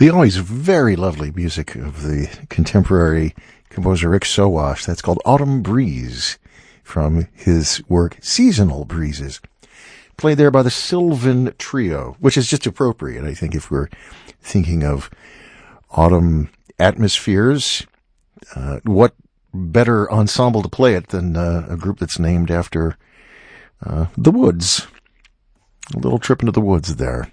The always very lovely music of the contemporary composer Rick Sowash. That's called Autumn Breeze from his work Seasonal Breezes. Played there by the Sylvan Trio, which is just appropriate, I think, if we're thinking of autumn atmospheres. What better ensemble to play it than a group that's named after the woods. A little trip into the woods there.